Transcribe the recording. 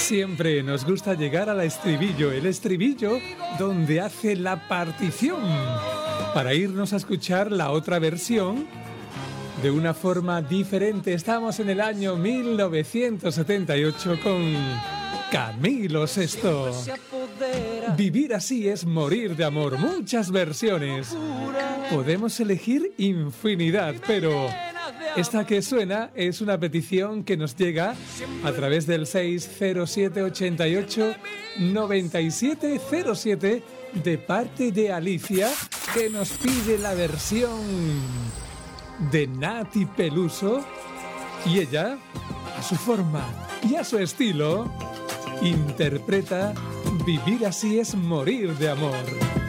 Siempre nos gusta llegar al estribillo, el estribillo donde hace la partición, para irnos a escuchar la otra versión de una forma diferente. Estamos en el año 1978 con Camilo Sesto. Vivir así es morir de amor. Muchas versiones. Podemos elegir infinidad, pero esta que suena es una petición que nos llega a través del 60788-9707 de parte de Alicia, que nos pide la versión de Nati Peluso, y ella, a su forma y a su estilo, interpreta Vivir así es morir de amor.